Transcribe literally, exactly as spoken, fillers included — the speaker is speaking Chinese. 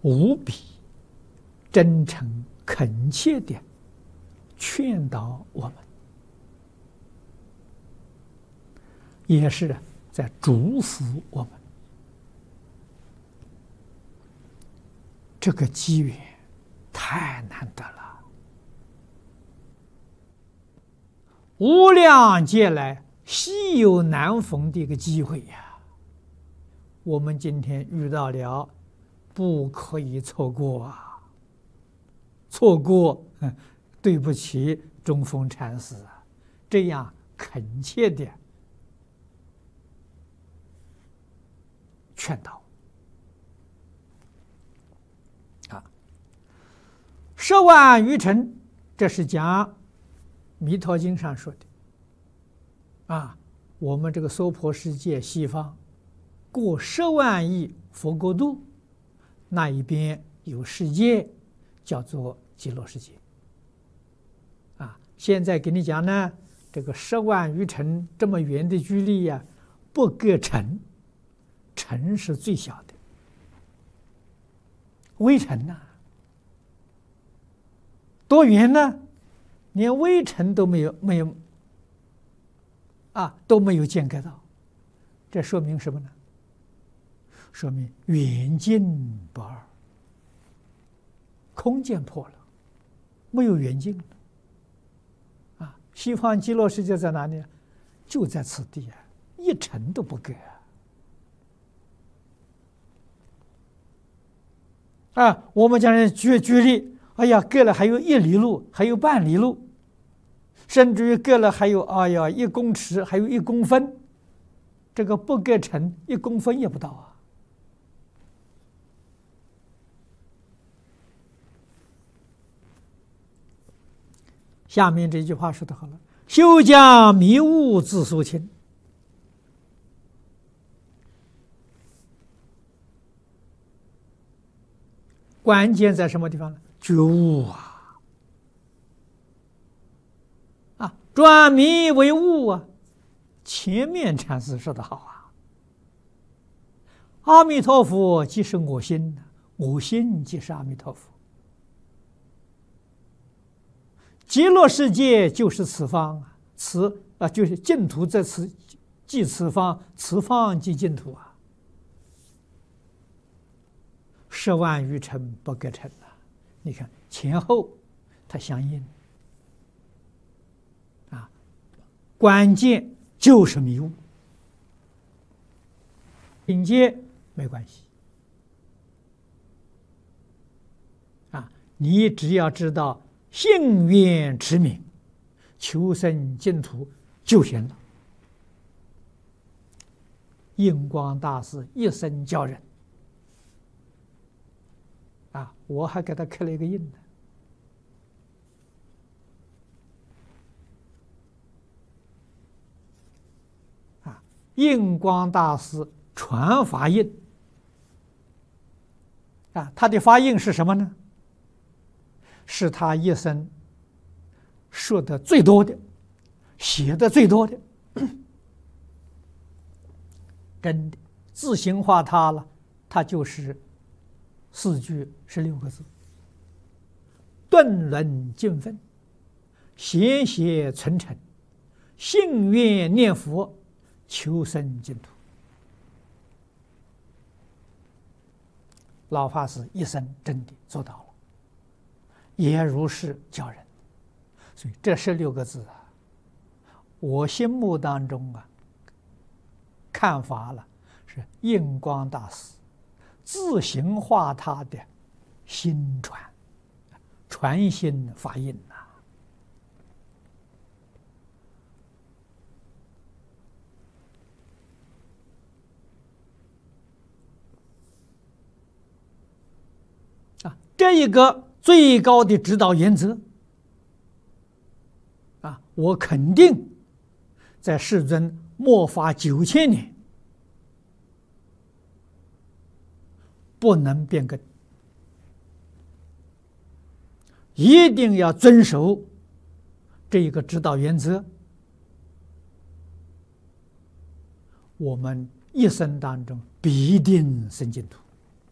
无比真诚恳切地劝导我们，也是在祝福我们。这个机缘太难得了，无量劫来稀有难逢的一个机会呀！我们今天遇到了，不可以错过啊！错过，对不起中峰禅师啊！这样恳切的劝导啊！十万余尘，这是讲《弥陀经》上说的啊。我们这个娑婆世界西方过十万亿佛国度，那一边有世界叫做极乐世界啊。现在给你讲呢，这个十万余尘这么远的距离呀、啊，不隔尘，尘是最小的，微尘呐、啊，多远呢？连微尘都没有，没有啊，都没有间隔到，这说明什么呢？说明远近不二，空间破了，没有远近了啊！西方极乐世界在哪里？就在此地啊，一尘都不隔啊！啊，我们讲人举举例，哎呀，隔了还有一里路，还有半里路，甚至于隔了还有哎呀一公尺，还有一公分，这个不隔尘一公分也不到啊！下面这句话说得好了：“休将迷悟自肃清。”关键在什么地方呢？觉悟啊！啊，转迷为悟啊！前面禅师说得好啊：“阿弥陀佛即是我心，我心即是阿弥陀佛。极乐世界就是此方啊，此啊就是净土，在此即此方，此方即净土啊。十万余尘不隔尘啊！你看前后它相应啊，关键就是迷悟，境界没关系啊，你只要知道信愿持名，求生净土就行了。印光大师一生教人啊，我还给他刻了一个印呢。啊，印光大师传法印啊，他的法印是什么呢？是他一生说的最多的，写的最多的，真的自行化他了，他就是四句十六个字：顿轮尽分，闲闲存诚，信愿念佛，求生净土。老法师一生真的做到了。也如是教人，所以这十六个字啊，我心目当中啊，看法了是印光大师自行化他的心传，传心法印呐、啊。啊，这一个最高的指导原则啊，我肯定在世尊末法九千年不能变更，一定要遵守这一个指导原则，我们一生当中必定生净土。